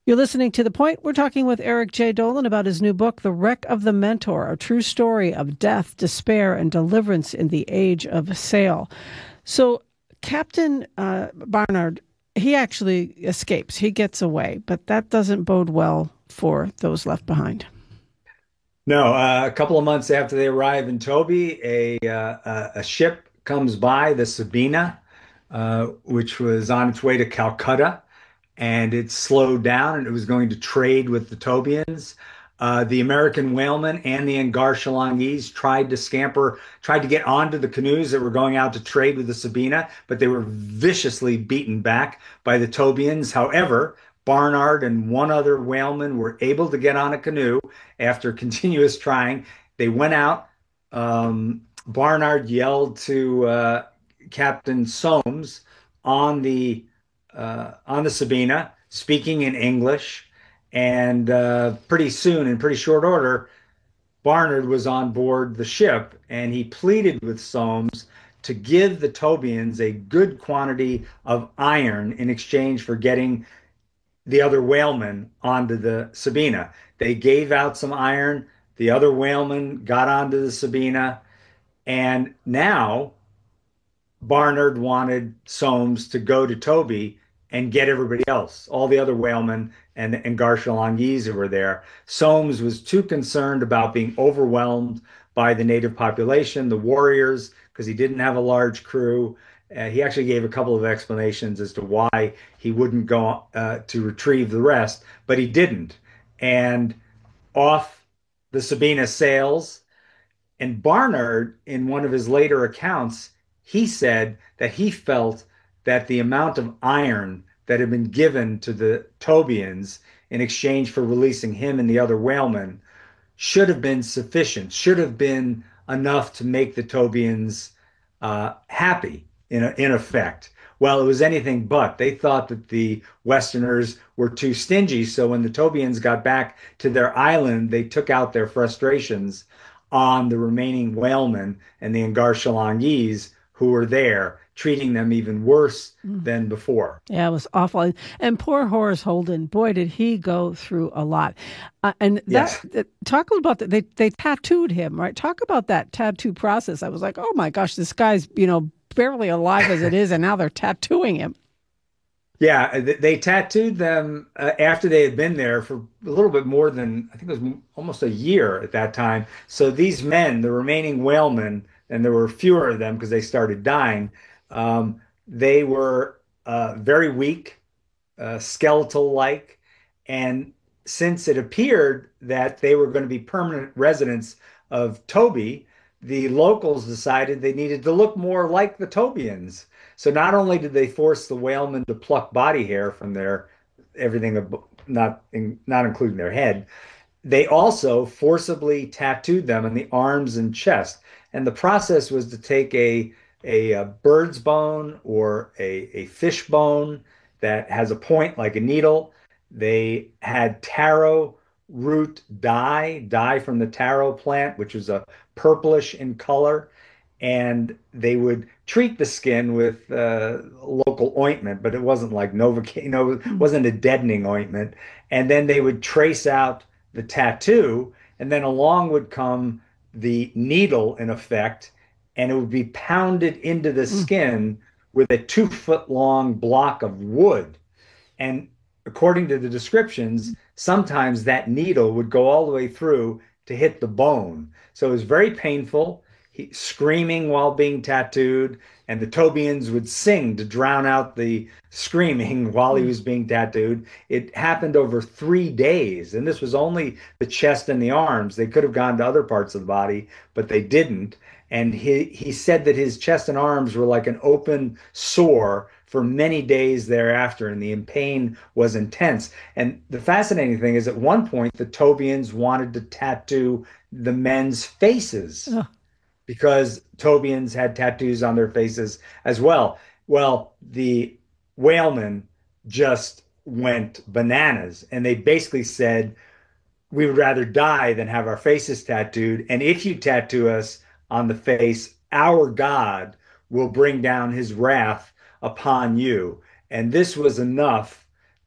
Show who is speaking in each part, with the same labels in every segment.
Speaker 1: You're listening to The Point. We're talking with Eric J. Dolan about his new book, The Wreck of the Mentor, a true story of death, despair, and deliverance in the age of sail. So Captain Barnard, he actually escapes. He gets away, but that doesn't bode well for those left behind.
Speaker 2: No, a couple of months after they arrive in Toby, a ship comes by, the Sabina, which was on its way to Calcutta, and it slowed down and it was going to trade with the Tobians. The American whalemen and the Angar tried to get onto the canoes that were going out to trade with the Sabina, but they were viciously beaten back by the Tobians. However, Barnard and one other whaleman were able to get on a canoe after continuous trying. They went out. Barnard yelled to Captain Soames on the Sabina, speaking in English, and pretty soon, in pretty short order, Barnard was on board the ship, and he pleaded with Soames to give the Tobians a good quantity of iron in exchange for getting the other whalemen onto the Sabina. They gave out some iron. The other whalemen got onto the Sabina, and now Barnard wanted Soames to go to Toby and get everybody else, all the other whalemen and Garshalanguese who were there. Soames was too concerned about being overwhelmed by the native population, the warriors, because he didn't have a large crew. He actually gave a couple of explanations as to why he wouldn't go to retrieve the rest, but he didn't. And off the Sabina sails. And Barnard, in one of his later accounts, he said that he felt that the amount of iron that had been given to the Tobians in exchange for releasing him and the other whalemen should have been sufficient, should have been enough to make the Tobians happy in effect. Well, it was anything but. They thought that the Westerners were too stingy. So when the Tobians got back to their island, they took out their frustrations on the remaining whalemen and the Angar who were there, treating them even worse than before.
Speaker 1: Yeah, it was awful. And poor Horace Holden, boy, did he go through a lot. And
Speaker 2: Yes.
Speaker 1: talk about that. They tattooed him, right? Talk about that tattoo process. I was like, oh my gosh, this guy's, barely alive as it is, and now they're tattooing him.
Speaker 2: Yeah, they tattooed them after they had been there for a little bit more than, I think it was almost a year at that time. So these men, the remaining whalemen, and there were fewer of them because they started dying, they were very weak, skeletal-like. And since it appeared that they were going to be permanent residents of Toby, the locals decided they needed to look more like the Tobians. So not only did they force the whalemen to pluck body hair from their everything, not including their head, they also forcibly tattooed them on the arms and chest. And the process was to take a bird's bone or a fish bone that has a point like a needle. They had taro root dye from the taro plant, which was a purplish in color, and they would treat the skin with local ointment, but it wasn't like Novocaine, it wasn't a deadening ointment. And then they would trace out the tattoo, and then along would come the needle in effect, and it would be pounded into the
Speaker 1: Mm.
Speaker 2: skin with a 2 foot long block of wood. And according to the descriptions, sometimes that needle would go all the way through to hit the bone. So it was very painful. Screaming while being tattooed, and the Tobians would sing to drown out the screaming while he
Speaker 1: Mm.
Speaker 2: was being tattooed. It happened over 3 days, and this was only the chest and the arms. They could have gone to other parts of the body, but they didn't. And he said that his chest and arms were like an open sore for many days thereafter, and the pain was intense. And the fascinating thing is, at one point, the Tobians wanted to tattoo the men's faces
Speaker 1: Oh.
Speaker 2: because Tobians had tattoos on their faces as well. Well, the whalemen just went bananas and they basically said, we would rather die than have our faces tattooed. And if you tattoo us on the face, our God will bring down his wrath upon you. And this was enough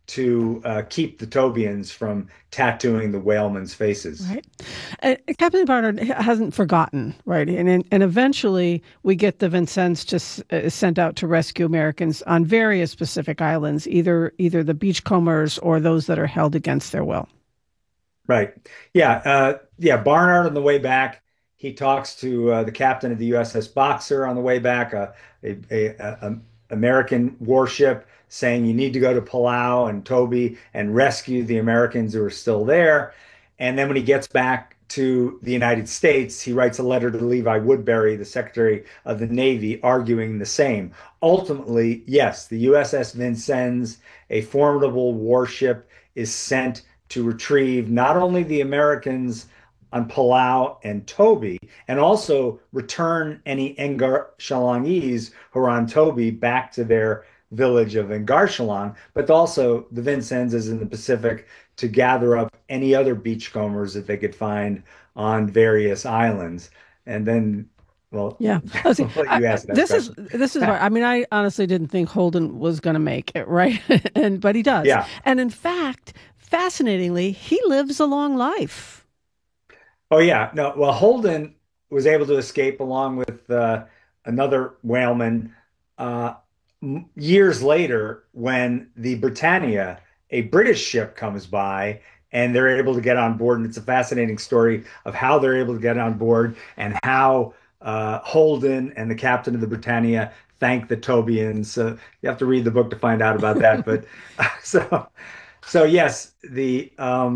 Speaker 2: to keep the Tobians from tattooing the whalemen's faces.
Speaker 1: Right. Captain Barnard hasn't forgotten, right? And eventually we get the Vincennes just sent out to rescue Americans on various Pacific islands, either the beachcombers or those that are held against their will.
Speaker 2: Right. Yeah. Yeah. Barnard on the way back, he talks to the captain of the USS Boxer on the way back, a American warship, saying you need to go to Palau and Toby and rescue the Americans who are still there. And then when he gets back to the United States, he writes a letter to Levi Woodbury, the Secretary of the Navy, arguing the same. Ultimately, yes, the USS Vincennes, a formidable warship, is sent to retrieve not only the Americans on Palau and Toby, and also return any Engar-Shalongese who are on Toby back to their village of Engar-Shalong, but also the Vincennes is in the Pacific to gather up any other beachcombers that they could find on various islands. And then, well,
Speaker 1: Yeah. Oh, see,
Speaker 2: I'll let you ask that question.
Speaker 1: this is where I mean, I honestly didn't think Holden was going to make it, right? And but he does.
Speaker 2: Yeah.
Speaker 1: And in fact, fascinatingly, he lives a long life.
Speaker 2: Oh yeah, no. Well, Holden was able to escape along with another whaleman uh, years later when the Britannia, a British ship, comes by and they're able to get on board. And it's a fascinating story of how they're able to get on board and how Holden and the captain of the Britannia thank the Tobians. So you have to read the book to find out about that. But so so yes, the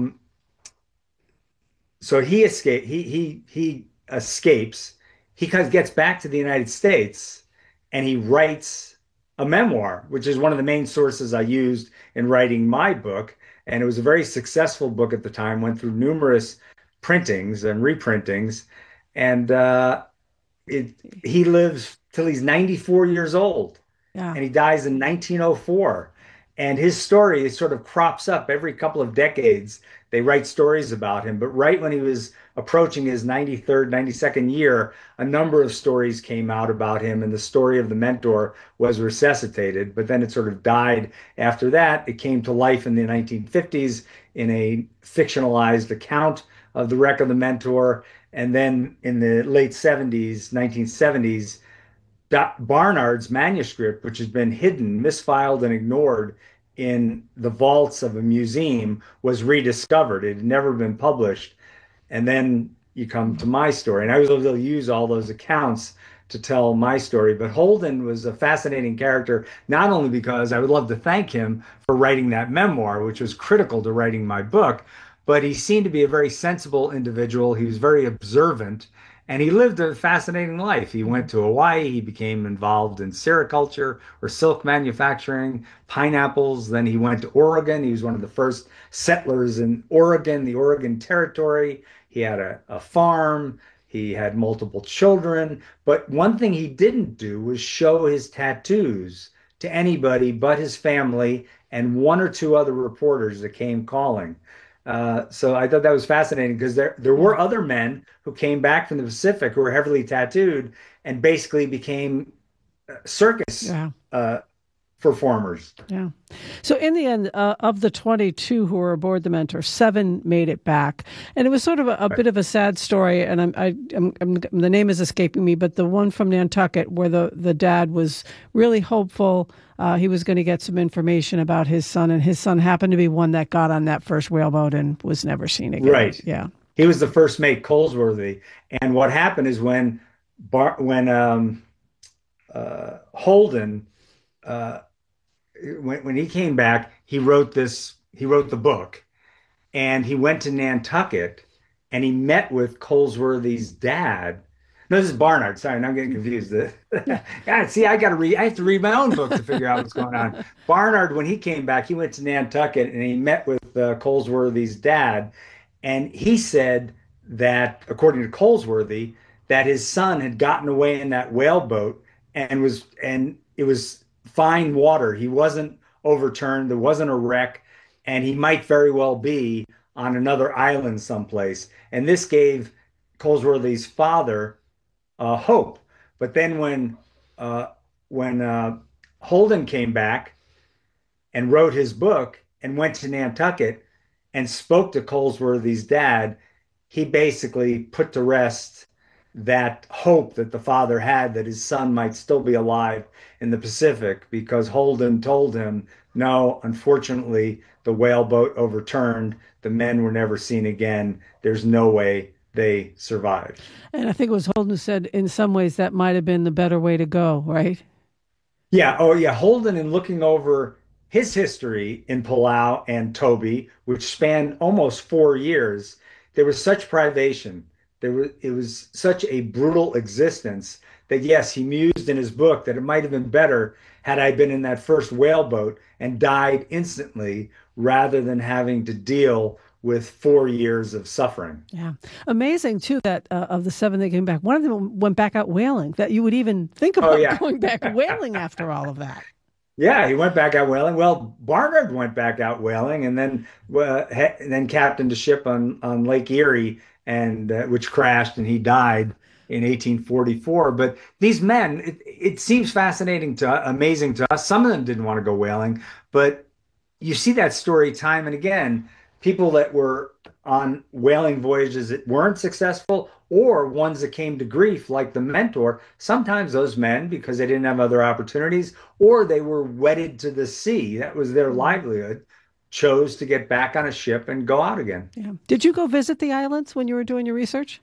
Speaker 2: so he escaped. He escapes. He gets back to the United States, and he writes a memoir, which is one of the main sources I used in writing my book. And it was a very successful book at the time. Went through numerous printings and reprintings, and it he lives till he's 94 years old,
Speaker 1: Yeah.
Speaker 2: and he dies in 1904. And his story sort of crops up every couple of decades. They write stories about him. But right when he was approaching his 93rd, 92nd year, a number of stories came out about him, and the story of the mentor was resuscitated. But then it sort of died after that. It came to life in the 1950s in a fictionalized account of the wreck of the mentor. And then in the late 70s, 1970s, Barnard's manuscript, which has been hidden, misfiled, and ignored in the vaults of a museum, was rediscovered. It had never been published. And then you come to my story. And I was able to use all those accounts to tell my story. But Holden was a fascinating character, not only because I would love to thank him for writing that memoir, which was critical to writing my book, but he seemed to be a very sensible individual. He was very observant. And he lived a fascinating life. He went to Hawaii. He became involved in sericulture or silk manufacturing, pineapples. Then he went to Oregon. He was one of the first settlers in Oregon, the Oregon Territory. He had a farm. He had multiple children. But one thing he didn't do was show his tattoos to anybody but his family and one or two other reporters that came calling. So I thought that was fascinating because there were other men who came back from the Pacific who were heavily tattooed and basically became circus
Speaker 1: Yeah.
Speaker 2: performers.
Speaker 1: Yeah. So in the end, of the 22 who were aboard the Mentor, 7 made it back, and it was sort of a
Speaker 2: Right.
Speaker 1: bit of a sad story. And the name is escaping me, but the one from Nantucket, where the dad was really hopeful, he was going to get some information about his son, and his son happened to be one that got on that first whaleboat and was never seen again.
Speaker 2: Right.
Speaker 1: Yeah.
Speaker 2: He was the first mate, Colesworthy. And what happened is when Holden uh, when he came back, he wrote the book, and he went to Nantucket and he met with Colesworthy's dad. No, this is Barnard. Sorry, I'm getting confused. God, see, I have to read my own book to figure out what's going on. Barnard, when he came back, he went to Nantucket and he met with Colesworthy's dad, and he said that, according to Colesworthy, that his son had gotten away in that whaleboat and it was fine water. He wasn't overturned. There wasn't a wreck, and he might very well be on another island someplace. And this gave Colesworthy's father hope. But then when Holden came back and wrote his book and went to Nantucket and spoke to Colesworthy's dad, he basically put to rest that hope that the father had that his son might still be alive in the Pacific because Holden told him, no, unfortunately, the whale boat overturned. The men were never seen again. There's no way they survived.
Speaker 1: And I think it was Holden who said, in some ways, that might have been the better way to go, right?
Speaker 2: Yeah, oh yeah, Holden in looking over his history in Palau and Toby, which spanned almost 4 years, there was such privation. It was such a brutal existence that yes, he mused in his book that it might have been better had I been in that first whale boat and died instantly rather than having to deal with 4 years of suffering.
Speaker 1: Yeah. Amazing, too, that of the seven that came back, one of them went back out whaling, that you would even think
Speaker 2: Oh
Speaker 1: about
Speaker 2: yeah.
Speaker 1: going back whaling after all of that.
Speaker 2: Yeah, he went back out whaling. Well, Barnard went back out whaling, and then captained a ship on Lake Erie, and which crashed, and he died in 1844. But these men, it seems fascinating to amazing to us. Some of them didn't want to go whaling, but you see that story time and again. People that were on whaling voyages that weren't successful, or ones that came to grief, like the Mentor. Sometimes those men, because they didn't have other opportunities, or they were wedded to the sea, that was their livelihood, chose to get back on a ship and go out again.
Speaker 1: Yeah. Did you go visit the islands when you were doing your research?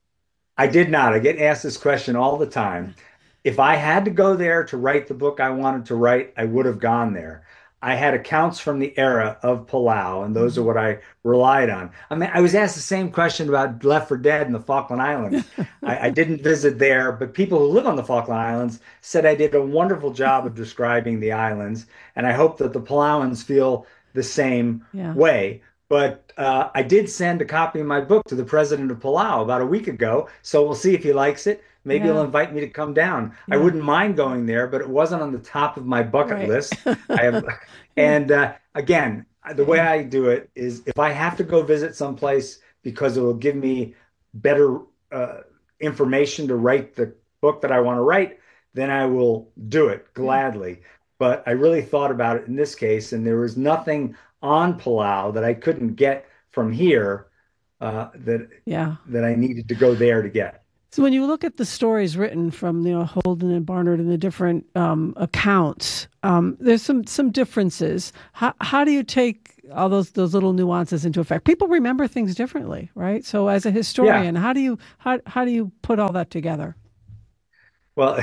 Speaker 2: I did not. I get asked this question all the time. If I had to go there to write the book I wanted to write, I would have gone there. I had accounts from the era of Palau, and those are
Speaker 1: Mhm.
Speaker 2: what I relied on. I mean, I was asked the same question about Left for Dead in the Falkland Islands. I didn't visit there, but people who live on the Falkland Islands said I did a wonderful job of describing the islands, and I hope that the Palauans feel the same
Speaker 1: Yeah.
Speaker 2: way. But I did send a copy of my book to the president of Palau about a week ago, so we'll see if he likes it. Maybe he'll
Speaker 1: Yeah.
Speaker 2: invite me to come down. I
Speaker 1: Yeah.
Speaker 2: wouldn't mind going there, but it wasn't on the top of my bucket
Speaker 1: Right.
Speaker 2: list. I have, and again, the way I do it is if I have to go visit someplace because it will give me better uh, information to write the book that I want to write, then I will do it
Speaker 1: Yeah.
Speaker 2: gladly. But I really thought about it in this case, and there was nothing on Palau that I couldn't get from here uh, that
Speaker 1: Yeah.
Speaker 2: that I needed to go there to get.
Speaker 1: So when you look at the stories written from Holden and Barnard and the different accounts, there's some differences. How do you take all those little nuances into effect? People remember things differently, right? So as a
Speaker 2: Yeah,
Speaker 1: historian, how do you put all that together?
Speaker 2: well,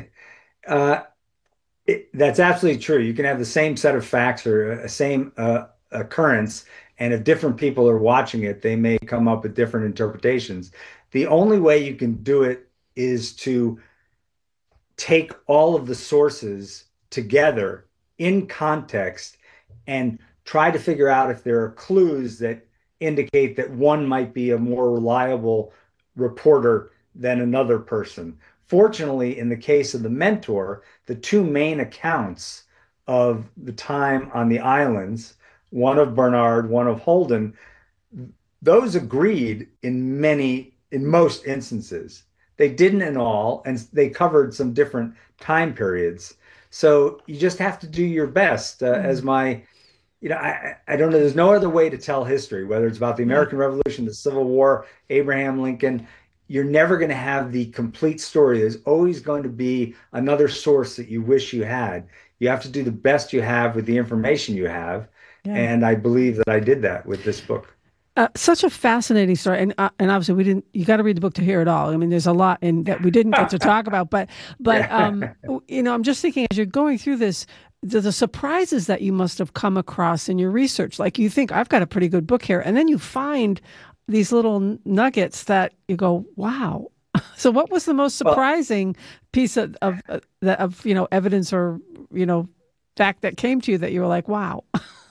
Speaker 2: uh, that's absolutely true. You can have the same set of facts or a same occurrence, and if different people are watching it, they may come up with different interpretations. The only way you can do it is to take all of the sources together in context and try to figure out if there are clues that indicate that one might be a more reliable reporter than another person. Fortunately, in the case of the Mentor, the two main accounts of the time on the islands, one of Bernard, one of Holden, those agreed in most instances. They didn't in all, and they covered some different time periods. So you just have to do your best. As
Speaker 1: Mm,
Speaker 2: my, I don't know. There's no other way to tell history, whether it's about the
Speaker 1: yeah.
Speaker 2: American Revolution, the Civil War, Abraham Lincoln. You're never going to have the complete story. There's always going to be another source that you wish you had. You have to do the best you have with the information you have.
Speaker 1: Yeah.
Speaker 2: And I believe that I did that with this book.
Speaker 1: Such a fascinating story, and obviously we didn't. You got to read the book to hear it all. I mean, there's a lot in that we didn't get to talk about, but
Speaker 2: Yeah.
Speaker 1: I'm just thinking as you're going through this, the surprises that you must have come across in your research. Like you think I've got a pretty good book here, and then you find these little nuggets that you go, wow. So, what was the most
Speaker 2: Well,
Speaker 1: surprising piece of evidence or fact that came to you that you were like, wow?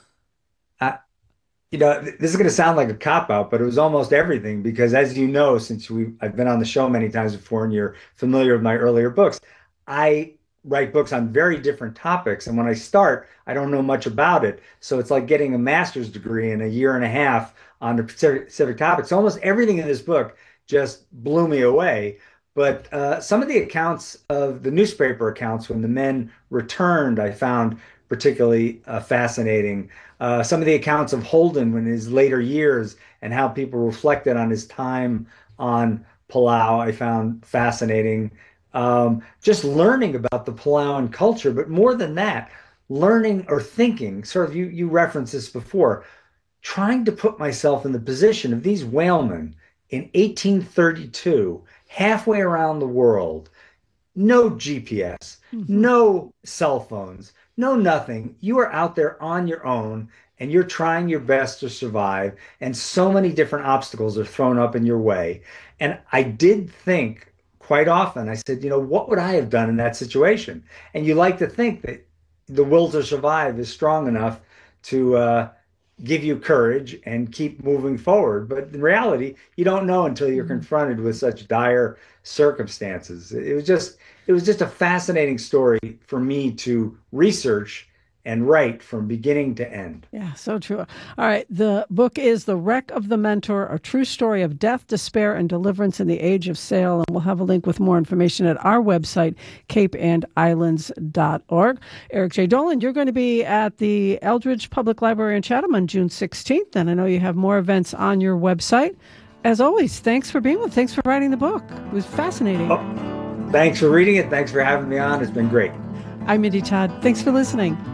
Speaker 2: I, this is going to sound like a cop out, but it was almost everything because, as you know, since I've been on the show many times before, and you're familiar with my earlier books, I write books on very different topics, and when I start, I don't know much about it, so it's like getting a master's degree in a year and a half on a specific topic. So almost everything in this book just blew me away. But some of the accounts of the newspaper accounts when the men returned, I found particularly fascinating. Some of the accounts of Holden in his later years and how people reflected on his time on Palau, I found fascinating. Just learning about the Palauan culture, but more than that, learning or thinking, sort of you referenced this before, trying to put myself in the position of these whalemen in 1832, halfway around the world, no GPS,
Speaker 1: Hmm.
Speaker 2: no cell phones, no nothing. You are out there on your own and you're trying your best to survive. And so many different obstacles are thrown up in your way. And I did think quite often, I said, what would I have done in that situation? And you like to think that the will to survive is strong enough to give you courage and keep moving forward. But in reality, you don't know until you're confronted with such dire circumstances. It was just a fascinating story for me to research and write from beginning to end.
Speaker 1: Yeah, so true. All right. The book is The Wreck of the Mentor, a true story of death, despair, and deliverance in the age of sail. And we'll have a link with more information at our website, capeandislands.org. Eric J. Dolan, you're going to be at the Eldridge Public Library in Chatham on June 16th. And I know you have more events on your website. As always, thanks for being with. Thanks for writing the book. It was fascinating.
Speaker 2: Oh, thanks for reading it. Thanks for having me on. It's been great.
Speaker 1: I'm Mindy Todd. Thanks for listening.